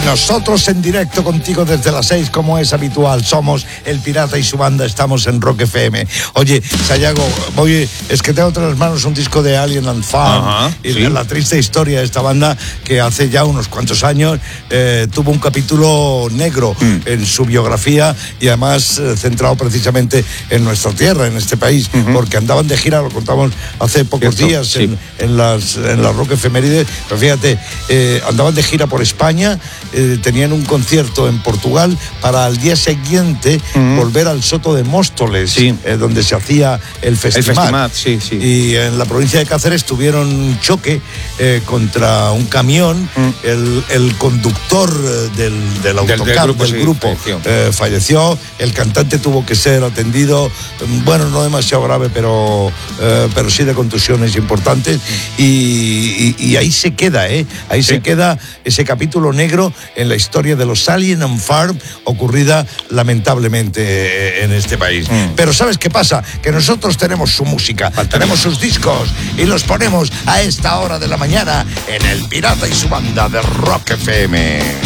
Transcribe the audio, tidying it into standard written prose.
nosotros en directo contigo desde las 6, como es habitual. Somos El Pirata y su banda, estamos en Rock FM. Oye, Sayago, es que tengo entre las manos un disco de Alien and Farm. Y sí, la triste historia de esta banda que hace ya unos cuantos años tuvo un capítulo negro en su biografía, y además centrado precisamente en nuestra tierra, en este país, porque andaban de gira, lo contamos hace pocos días en las Rock Efemérides, pero fíjate, andaban de gira por España, tenían un concierto en Portugal para al día siguiente volver al Soto de Móstoles, donde se hacía el festival. Y en la provincia de Cáceres tuvieron un choque contra un camión. El conductor del autocar del grupo falleció. El cantante tuvo que ser atendido, bueno, no demasiado grave, pero sí de contusiones importantes. Y ahí se queda, ahí se queda ese capítulo negro en la historia de los Alien and Farm, ocurrida lamentablemente en este país. Pero ¿sabes qué pasa? Que nosotros tenemos su música, tenemos sus discos, y los ponemos a esta hora de la mañana en El Pirata y su banda de Rock FM.